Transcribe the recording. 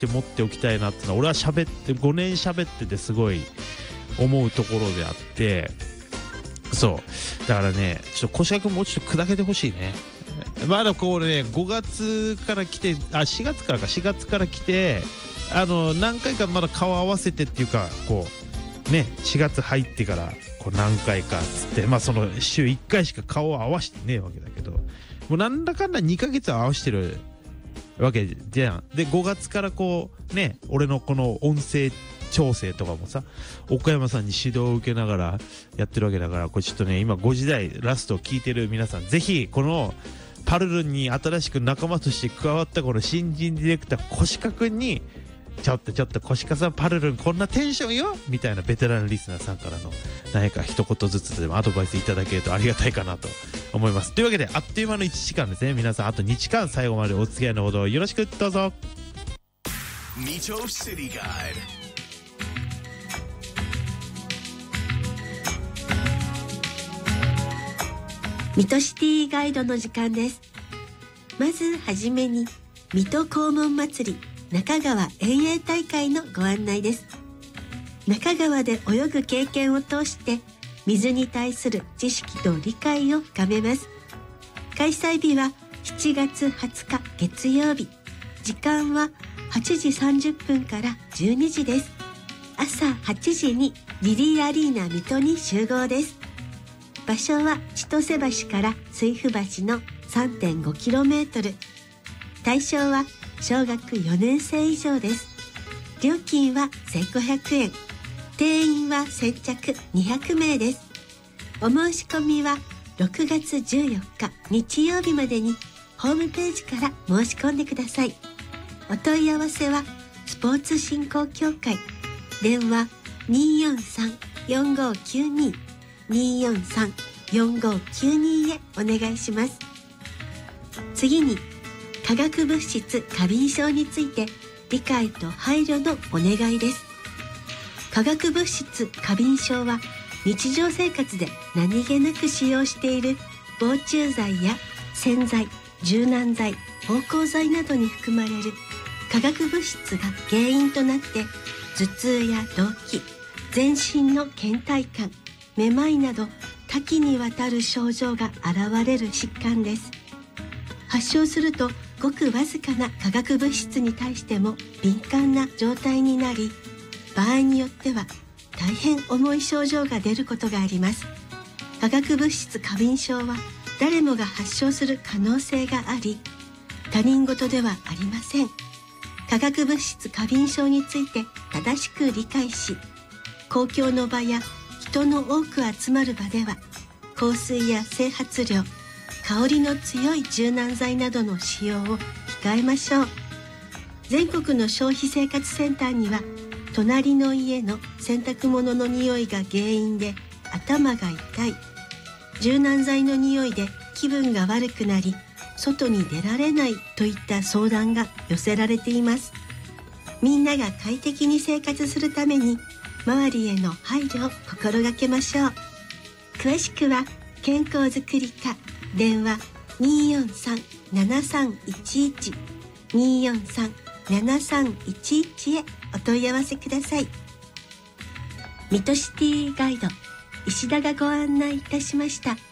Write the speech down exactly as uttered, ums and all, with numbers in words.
って持っておきたいなってのは俺は喋ってごねん喋っててすごい思うところであって、そうだからねちょっと腰掛もうちょっと砕けてほしいね。まだこうねごがつから来てあしがつからかしがつから来てあの何回かまだ顔合わせてっていうかこうねしがつ入ってからこう何回かっつってまあその週いっかいしか顔を合わせてねえわけだけどもうなんだかんだにかげつは合わせてるわけじゃん。でごがつからこうね俺のこの音声調整とかもさ岡山さんに指導を受けながらやってるわけだからこれちょっとね今ごじ台ラストを聞いてる皆さんぜひこのパルルンに新しく仲間として加わったこの新人ディレクターコシカ君にちょっとちょっとコシカさんパルルンこんなテンションよみたいなベテランリスナーさんからの何か一言ずつでもアドバイスいただけるとありがたいかなと思います。というわけであっという間のいちじかんですね。皆さんあとにじかん最後までお付き合いのほどよろしくどうぞ。 水戸シティガイド水戸シティガイドの時間です。まずはじめに水戸黄門祭り中川遠泳大会のご案内です。中川で泳ぐ経験を通して水に対する知識と理解を深めます。開催日はしちがつはつか月曜日、時間ははちじさんじゅっぷんからじゅうにじです。朝はちじにリリーアリーナ水戸に集合です。場所は千歳橋から水府橋の さんてんごキロメートル。対象は小学よねん生以上です。料金はせんごひゃくえん。定員は先着にひゃくめいです。お申し込みはろくがつじゅうよっか日曜日までにホームページから申し込んでください。お問い合わせはスポーツ振興協会電話 にーよんさんよんごきゅうに にーよんさんよんごきゅうに へお願いします。次に化学物質過敏症について理解と配慮のお願いです。化学物質過敏症は日常生活で何気なく使用している防虫剤や洗剤、柔軟剤、芳香剤などに含まれる化学物質が原因となって頭痛や動悸、全身の倦怠感、めまいなど多岐にわたる症状が現れる疾患です。発症するとごくわずかな化学物質に対しても敏感な状態になり、場合によっては大変重い症状が出ることがあります。化学物質過敏症は誰もが発症する可能性があり、他人事ではありません。化学物質過敏症について正しく理解し、公共の場や人の多く集まる場では香水や整髪料、香りの強い柔軟剤などの使用を控えましょう。全国の消費生活センターには隣の家の洗濯物の匂いが原因で頭が痛い、柔軟剤の匂いで気分が悪くなり外に出られないといった相談が寄せられています。みんなが快適に生活するために周りへの配慮を心がけましょう。詳しくは健康づくり課電話 にーよんさんななさんいちいち にーよんさんななさんいちいち へお問い合わせください。水戸シティガイド石田がご案内いたしました。